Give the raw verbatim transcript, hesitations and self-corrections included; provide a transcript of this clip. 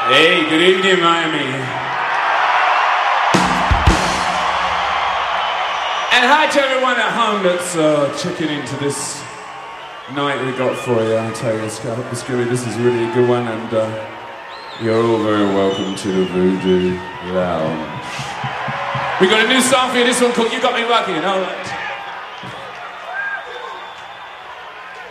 Hey, good evening, Miami. And hi to everyone at home that's uh, checking into this night we got for you. I tell you, it's going to be, this is really a good one, and uh, you're all very welcome to the Voodoo Lounge. We got a new song for you, this one called You Got Me Rockin', alright?